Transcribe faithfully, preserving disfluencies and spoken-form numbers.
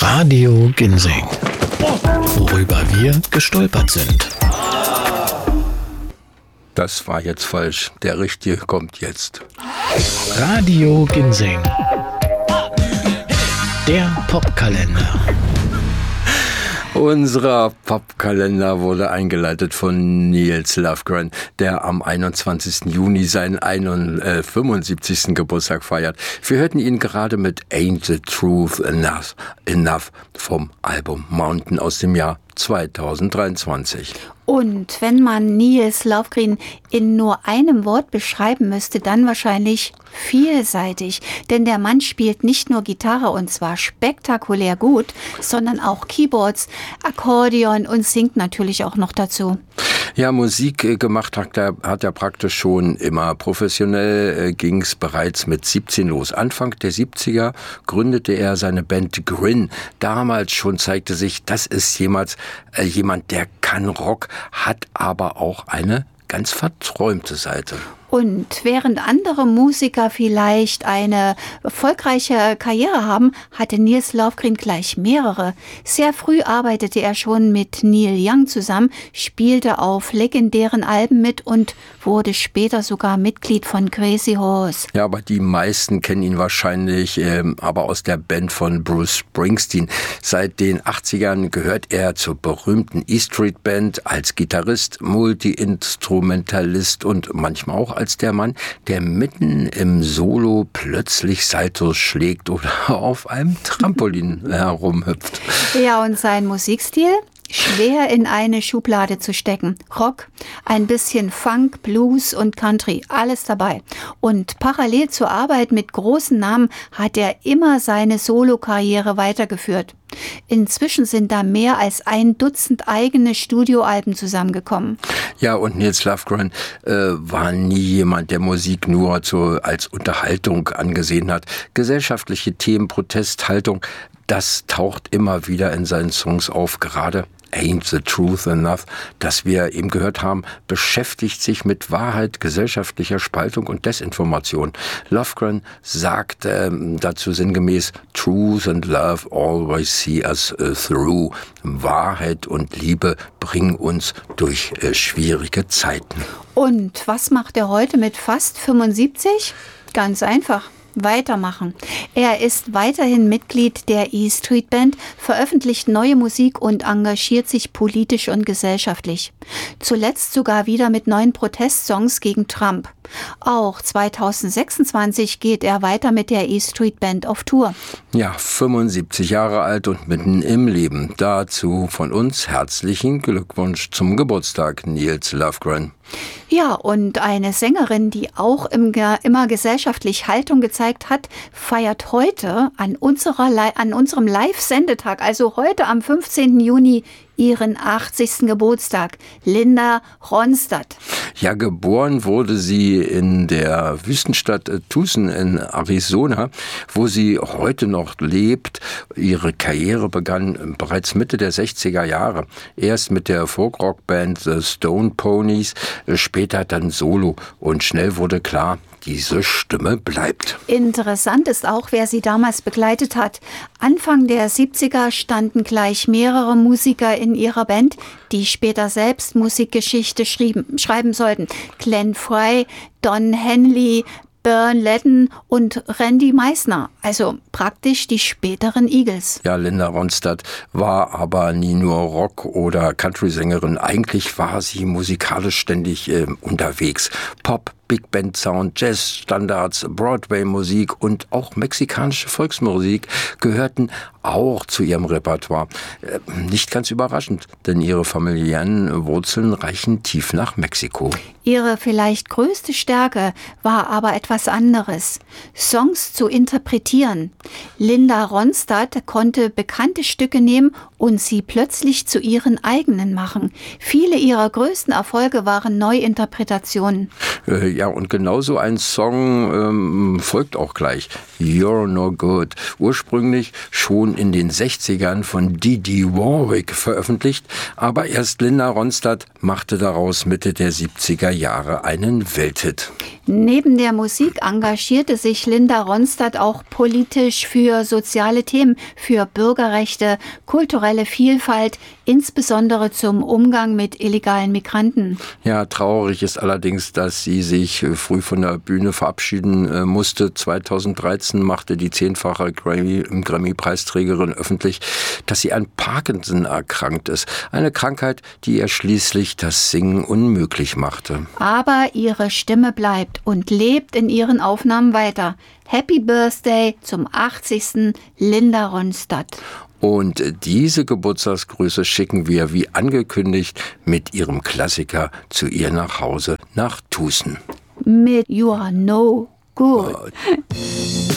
Radio Ginseng. Worüber wir gestolpert sind. Das war jetzt falsch. Der richtige kommt jetzt. Radio Ginseng. Der Popkalender. Unser Popkalender wurde eingeleitet von Nils Lofgren, der am einundzwanzigsten Juni seinen fünfundsiebzigsten Geburtstag feiert. Wir hörten ihn gerade mit Ain't the Truth Enough, Enough vom Album Mountain aus dem Jahr zweitausenddreiundzwanzig. Und wenn man Nils Lofgren in nur einem Wort beschreiben müsste, dann wahrscheinlich vielseitig. Denn der Mann spielt nicht nur Gitarre und zwar spektakulär gut, sondern auch Keyboards, Akkordeon und singt natürlich auch noch dazu. Ja, Musik gemacht hat er, hat er praktisch schon immer. Professionell äh, ging es bereits mit siebzehn los. Anfang der siebziger gründete er seine Band Grin. Damals schon zeigte sich, das ist jemals, äh, jemand, der kann Rock, hat aber auch eine ganz verträumte Seite. Und während andere Musiker vielleicht eine erfolgreiche Karriere haben, hatte Nils Lofgren gleich mehrere. Sehr früh arbeitete er schon mit Neil Young zusammen, spielte auf legendären Alben mit und wurde später sogar Mitglied von Crazy Horse. Ja, aber die meisten kennen ihn wahrscheinlich ähm, aber aus der Band von Bruce Springsteen. Seit den achtzigern gehört er zur berühmten E Street Band als Gitarrist, Multi-Instrumentalist und manchmal auch als als der Mann, der mitten im Solo plötzlich Saltos schlägt oder auf einem Trampolin herumhüpft. Ja, und sein Musikstil? Schwer in eine Schublade zu stecken. Rock, ein bisschen Funk, Blues und Country, alles dabei. Und parallel zur Arbeit mit großen Namen hat er immer seine Solokarriere weitergeführt. Inzwischen sind da mehr als ein Dutzend eigene Studioalben zusammengekommen. Ja, und Nils Lofgren äh, war nie jemand, der Musik nur zu, als Unterhaltung angesehen hat. Gesellschaftliche Themen, Protesthaltung, das taucht immer wieder in seinen Songs auf. Gerade Ain't the Truth Enough, das wir eben gehört haben, beschäftigt sich mit Wahrheit, gesellschaftlicher Spaltung und Desinformation. Lofgren sagt ähm, dazu sinngemäß, Truth and Love always see us uh, through. Wahrheit und Liebe bringen uns durch äh, schwierige Zeiten. Und was macht er heute mit fast fünfundsiebzig? Ganz einfach. Weitermachen. Er ist weiterhin Mitglied der E Street Band, veröffentlicht neue Musik und engagiert sich politisch und gesellschaftlich. Zuletzt sogar wieder mit neuen Protestsongs gegen Trump. Auch zweitausendsechsundzwanzig geht er weiter mit der E Street Band auf Tour. Ja, fünfundsiebzig Jahre alt und mitten im Leben. Dazu von uns herzlichen Glückwunsch zum Geburtstag, Nils Lofgren. Ja, und eine Sängerin, die auch immer gesellschaftlich Haltung gezeigt hat, feiert heute an, unserer, an unserem Live-Sendetag, also heute am fünfzehnten Juni, ihren achtzigsten Geburtstag, Linda Ronstadt. Ja, geboren wurde sie in der Wüstenstadt Tucson in Arizona, wo sie heute noch lebt. Ihre Karriere begann bereits Mitte der sechziger Jahre. Erst mit der Folk-Rock-Band The Stone Ponies, später dann solo. Und schnell wurde klar, diese Stimme bleibt. Interessant ist auch, wer sie damals begleitet hat. Anfang der siebziger standen gleich mehrere Musiker in ihrer Band, die später selbst Musikgeschichte schrieben, schreiben sollten. Glenn Frey, Don Henley, Bern Ledden und Randy Meisner, also praktisch die späteren Eagles. Ja, Linda Ronstadt war aber nie nur Rock- oder Country-Sängerin. Eigentlich war sie musikalisch ständig äh, unterwegs. Pop, Big Band Sound, Jazz, Standards, Broadway-Musik und auch mexikanische Volksmusik gehörten auch zu ihrem Repertoire. Äh, nicht ganz überraschend, denn ihre familiären Wurzeln reichen tief nach Mexiko. Ihre vielleicht größte Stärke war aber etwas anderes: Songs zu interpretieren. Linda Ronstadt konnte bekannte Stücke nehmen und sie plötzlich zu ihren eigenen machen. Viele ihrer größten Erfolge waren Neuinterpretationen. Äh, ja, und genauso ein Song ähm, folgt auch gleich. You're No Good. Ursprünglich schon in den sechzigern von Didi Warwick veröffentlicht, aber erst Linda Ronstadt machte daraus Mitte der siebziger Jahre einen Welthit. Neben der Musik engagierte sich Linda Ronstadt auch politisch für soziale Themen, für Bürgerrechte, kulturelle Vielfalt, insbesondere zum Umgang mit illegalen Migranten. Ja, traurig ist allerdings, dass sie sich früh von der Bühne verabschieden äh, musste. zweitausenddreizehn machte die zehnfache Grammy, Grammy-Preisträgerin öffentlich, dass sie an Parkinson erkrankt ist. Eine Krankheit, die ihr schließlich das Singen unmöglich machte. Aber ihre Stimme bleibt und lebt in ihren Aufnahmen weiter. Happy Birthday zum achtzigsten Linda Ronstadt. Und diese Geburtstagsgrüße schicken wir, wie angekündigt, mit ihrem Klassiker zu ihr nach Hause nach Tucson. Mit You Are No Good.